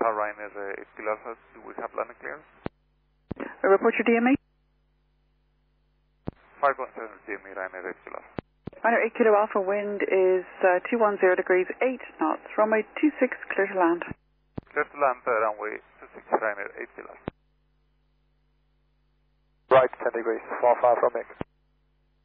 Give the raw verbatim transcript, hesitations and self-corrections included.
Delta Ryanair uh, eight Kilo Alpha, do we have landing clearance? Uh, report your D M A. five one seven D M A Ryanair eight Kilo Alpha. Ryanair eight Kilo Alpha, wind is uh, two one zero degrees, eight knots, runway two six, clear to land. Clear to land, uh, runway two six, Ryanair eight Kilo Alpha. Right, ten degrees, four five from X.